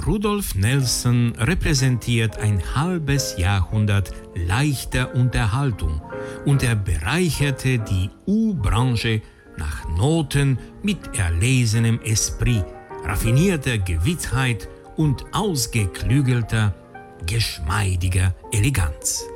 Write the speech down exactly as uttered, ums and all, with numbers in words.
Rudolf Nelson repräsentiert ein halbes Jahrhundert leichter Unterhaltung und er bereicherte die U-Branche nach Noten mit erlesenem Esprit, raffinierter Gewitztheit und ausgeklügelter, geschmeidiger Eleganz.